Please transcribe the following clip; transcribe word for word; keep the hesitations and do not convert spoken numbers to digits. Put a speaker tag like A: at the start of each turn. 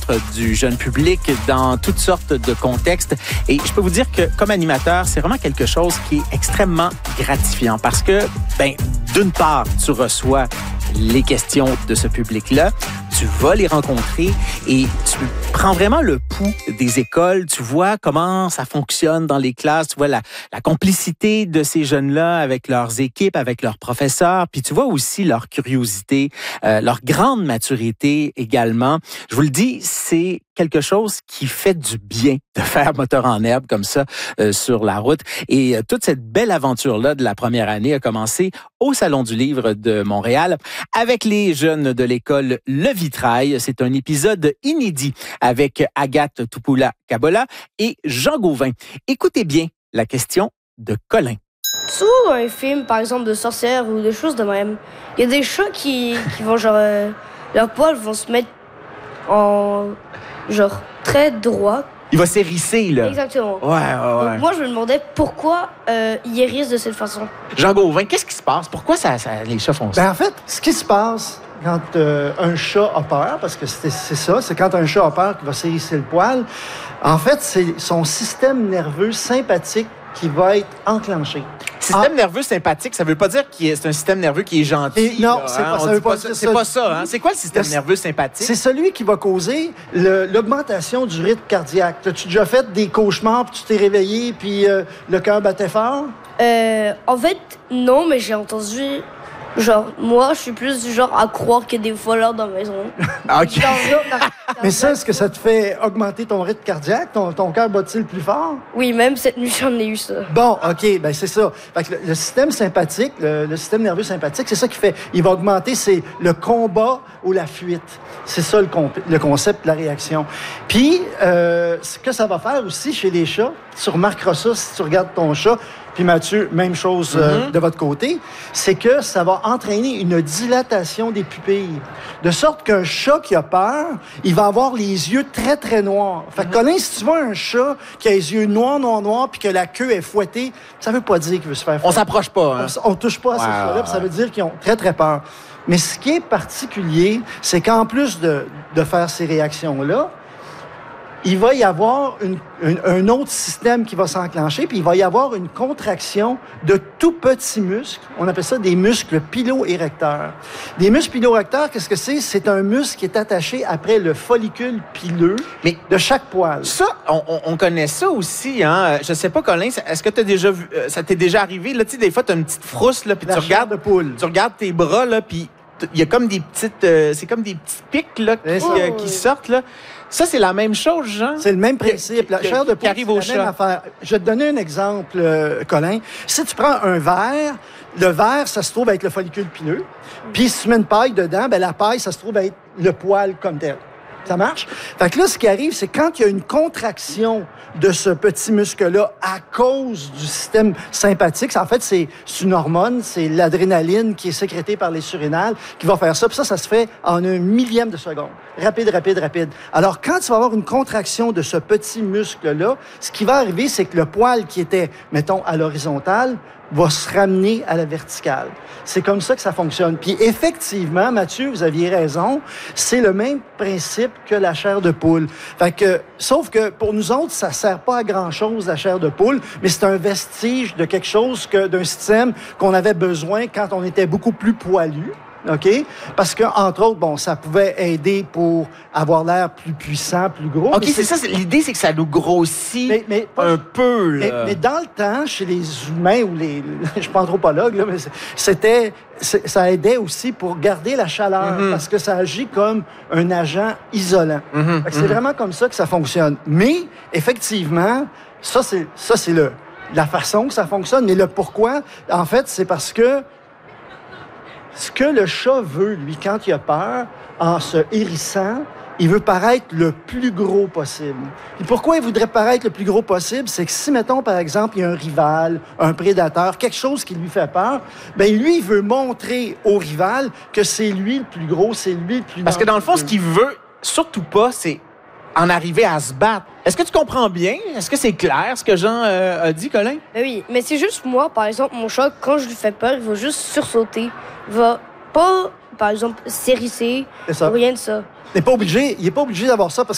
A: rencontre du jeune public dans toutes sortes de contextes. Et je peux vous dire que comme animateur, c'est vraiment quelque chose qui est extrêmement gratifiant parce que, ben, d'une part, tu reçois les questions de ce public-là, tu vas les rencontrer et tu prends vraiment le pouls des écoles, tu vois comment ça fonctionne dans les classes, tu vois la, la complicité de ces jeunes-là avec leurs équipes, avec leurs professeurs, puis tu vois aussi leur curiosité, euh, leur grande maturité également. Je vous le dis, c'est quelque chose qui fait du bien de faire moteur en herbe comme ça euh, sur la route. Et euh, toute cette belle aventure-là de la première année a commencé au Salon du Livre de Montréal avec les jeunes de l'école Le Vitrail. C'est un épisode inédit avec Agathe Tupoula-Kabola et Jean Gauvin. Écoutez bien la question de Colin.
B: Souvent, un film, par exemple, de sorcières ou des choses de même, il y a des chats qui, qui vont, genre, euh, leurs poils vont se mettre en, genre, très droit.
A: Il va s'hérisser, là.
B: Exactement.
A: Ouais, ouais, ouais.
B: Donc, moi, je me demandais pourquoi euh, ils hérissent de cette façon.
A: Jean Gauvin, qu'est-ce qui se passe? Pourquoi ça, ça, les chats font ça?
C: Ben, en fait, ce qui se passe quand euh, un chat a peur, parce que c'est, c'est ça, c'est quand un chat a peur qu'il va s'hérisser le poil, en fait, c'est son système nerveux sympathique qui va être enclenché.
A: Système ah. nerveux sympathique, ça veut pas dire que c'est un système nerveux qui est gentil.
C: Et non,
A: là,
C: c'est
A: hein?
C: pas, ça veut pas,
A: pas C'est pas ça. Hein? C'est quoi le système
C: le,
A: nerveux sympathique?
C: C'est celui qui va causer le, l'augmentation du rythme cardiaque. As-tu déjà fait des cauchemars, puis tu t'es réveillé, puis euh, le cœur battait fort?
B: Euh, en fait, non, mais j'ai entendu... Genre, moi, je suis plus du genre à croire qu'il y a des voleurs dans la maison.
A: OK.
C: Mais ça, est-ce que ça te fait augmenter ton rythme cardiaque? Ton, ton cœur bat-il plus fort?
B: Oui, même cette nuit, j'en ai eu ça.
C: Bon, OK, ben c'est ça. Fait que le, le système sympathique, le, le système nerveux sympathique, c'est ça qui fait. Il va augmenter, c'est le combat ou la fuite. C'est ça le, comp- le concept de la réaction. Puis, euh, ce que ça va faire aussi chez les chats, tu remarqueras ça si tu regardes ton chat, puis Mathieu, même chose euh, mm-hmm. de votre côté, c'est que ça va entraîner une dilatation des pupilles. De sorte qu'un chat qui a peur, il va avoir les yeux très, très noirs. Fait que, mm-hmm. Colin, si tu vois un chat qui a les yeux noirs, noirs, noirs, puis que la queue est fouettée, ça veut pas dire qu'il veut se faire fouetter.
A: On s'approche pas, hein?
C: On, on touche pas à wow. ces chats-là, puis ça veut dire qu'ils ont très, très peur. Mais ce qui est particulier, c'est qu'en plus de, de faire ces réactions-là, il va y avoir une, une, un autre système qui va s'enclencher, puis il va y avoir une contraction de tout petits muscles. On appelle ça des muscles piloérecteurs. Des muscles piloérecteurs, qu'est-ce que c'est? C'est un muscle qui est attaché après le follicule pileux Mais de chaque poil.
A: Ça, on, on connaît ça aussi, hein? Je sais pas, Colin, est-ce que t'as déjà vu, ça t'est déjà arrivé? Là, tu sais, des fois, t'as une petite frousse, là, puis tu regardes,
C: de poule.
A: tu regardes tes bras, là, puis il y a comme des petites, euh, c'est comme des petites pics, là, qui,
C: oh.
A: euh, qui sortent, là. Ça, c'est la même chose, Jean?
C: C'est le même principe. La chair de poule,
A: arrive au
C: c'est la même
A: chat.
C: affaire. Je vais te donner un exemple, euh, Colin. Si tu prends un verre, le verre, ça se trouve être le follicule pileux. Puis si tu mets une paille dedans, ben la paille, ça se trouve être le poil comme tel. Ça marche? Fait que là, ce qui arrive, c'est quand il y a une contraction de ce petit muscle-là à cause du système sympathique, en fait, c'est, c'est une hormone, c'est l'adrénaline qui est sécrétée par les surrénales qui va faire ça. Puis ça, ça se fait en un millième de seconde. Rapide, rapide, rapide. Alors, quand tu vas avoir une contraction de ce petit muscle-là, ce qui va arriver, c'est que le poil qui était, mettons, à l'horizontale, va se ramener à la verticale. C'est comme ça que ça fonctionne. Puis effectivement, Mathieu, vous aviez raison, c'est le même principe que la chair de poule. Fait que, sauf que pour nous autres, ça sert pas à grand-chose, la chair de poule, mais c'est un vestige de quelque chose, que, d'un système qu'on avait besoin quand on était beaucoup plus poilu. OK? Parce que, entre autres, bon, ça pouvait aider pour avoir l'air plus puissant, plus gros.
A: OK, c'est, c'est ça. C'est, l'idée, c'est que ça nous grossit mais, mais, un pas, peu, là.
C: Mais, mais dans le temps, chez les humains ou les... Je suis pas anthropologue, là, mais c'était... ça aidait aussi pour garder la chaleur, mm-hmm. parce que ça agit comme un agent isolant. Mm-hmm. Fait que c'est mm-hmm. vraiment comme ça que ça fonctionne. Mais, effectivement, ça, c'est, ça, c'est le, la façon que ça fonctionne. Mais le pourquoi, en fait, c'est parce que ce que le chat veut, lui, quand il a peur, en se hérissant, il veut paraître le plus gros possible. Et pourquoi il voudrait paraître le plus gros possible? C'est que si, mettons, par exemple, il y a un rival, un prédateur, quelque chose qui lui fait peur, bien, lui, il veut montrer au rival que c'est lui le plus gros, c'est lui le plus...
A: Parce que dans le fond, ce qu'il veut, surtout pas, c'est en arriver à se battre. Est-ce que tu comprends bien? Est-ce que c'est clair, ce que Jean euh, a dit, Colin?
B: Ben oui, mais c'est juste moi, par exemple, mon chat, quand je lui fais peur, il va juste sursauter. Il va pas, par exemple, s'hérisser ou rien de ça.
C: Il n'est pas obligé, il est pas obligé d'avoir ça parce